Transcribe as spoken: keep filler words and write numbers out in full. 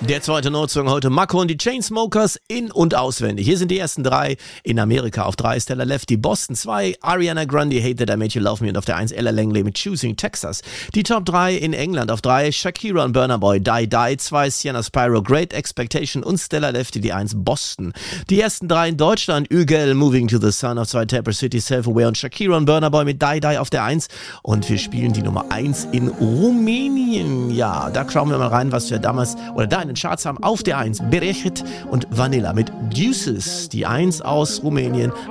Der zweite Notsong heute Mako und die Chainsmokers in- und auswendig. Hier sind die ersten drei. In Amerika auf drei Stella Lefty, Boston zwei, Ariana Grande, Hate That I Made You Love Me und auf der eins Ella Langley mit Choosing Texas. Die Top drei in England auf drei, Shakira und Burna Boy, Die Die zwei, Sienna Spyro, Great Expectation und Stella Lefty, die eins Boston. Die ersten drei in Deutschland, Ügel, Moving to the Sun auf zwei, Tapper City, Self-Aware und Shakira und Burna Boy mit Die Die auf der eins. Und wir spielen die Nummer eins in Rumänien. Ja, da schauen wir mal rein, was wir damals oder da in den Charts haben. Auf der eins Bereket und Vanilla mit Deuces. Die eins aus Rumänien